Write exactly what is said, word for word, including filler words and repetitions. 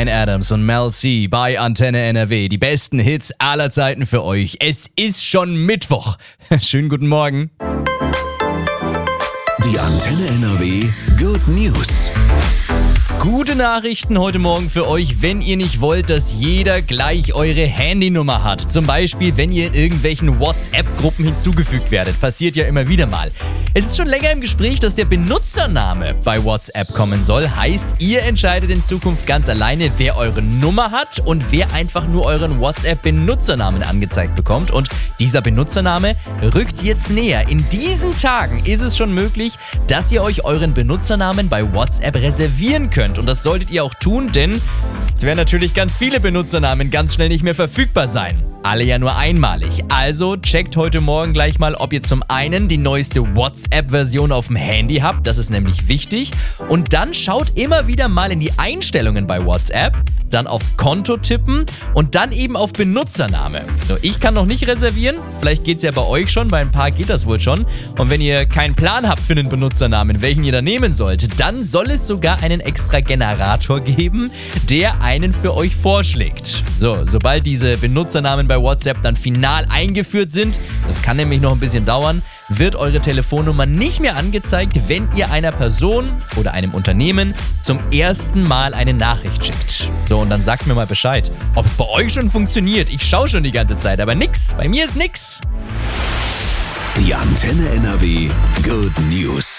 Bryan Adams und Mel C bei Antenne N R W. Die besten Hits aller Zeiten für euch. Es ist schon Mittwoch. Schönen guten Morgen. Die Antenne N R W Good News. Gute Nachrichten heute Morgen für euch, wenn ihr nicht wollt, dass jeder gleich eure Handynummer hat. Zum Beispiel, wenn ihr in irgendwelchen WhatsApp-Gruppen hinzugefügt werdet. Passiert ja immer wieder mal. Es ist schon länger im Gespräch, dass der Benutzername bei WhatsApp kommen soll. Heißt, ihr entscheidet in Zukunft ganz alleine, wer eure Nummer hat und wer einfach nur euren WhatsApp-Benutzernamen angezeigt bekommt. Und dieser Benutzername rückt jetzt näher. In diesen Tagen ist es schon möglich, dass ihr euch euren Benutzernamen bei WhatsApp reservieren könnt. Und das solltet ihr auch tun, denn es werden natürlich ganz viele Benutzernamen ganz schnell nicht mehr verfügbar sein. Alle ja nur einmalig. Also checkt heute Morgen gleich mal, ob ihr zum einen die neueste WhatsApp-Version auf dem Handy habt. Das ist nämlich wichtig. Und dann schaut immer wieder mal in die Einstellungen bei WhatsApp, dann auf Konto tippen und dann eben auf Benutzername. So, ich kann noch nicht reservieren. Vielleicht geht es ja bei euch schon. Bei ein paar geht das wohl schon. Und wenn ihr keinen Plan habt für einen Benutzernamen, welchen ihr da nehmen sollt, dann soll es sogar einen extra Generator geben, der einen für euch vorschlägt. So, sobald diese Benutzernamen bei WhatsApp dann final eingeführt sind, das kann nämlich noch ein bisschen dauern, wird eure Telefonnummer nicht mehr angezeigt, wenn ihr einer Person oder einem Unternehmen zum ersten Mal eine Nachricht schickt. So, und dann sagt mir mal Bescheid, ob es bei euch schon funktioniert. Ich schaue schon die ganze Zeit, aber nix. Bei mir ist nix. Die Antenne N R W Good News.